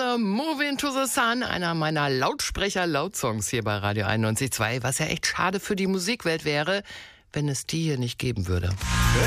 Move Into the Sun, einer meiner Lautsprecher-Lautsongs hier bei Radio 91.2, was ja echt schade für die Musikwelt wäre, wenn es die hier nicht geben würde.